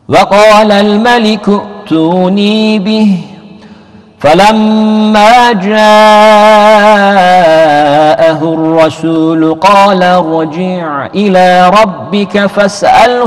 وقال الملك ائتوني به فلما جاءه الرسول قال ارجع إلى ربك فاسأله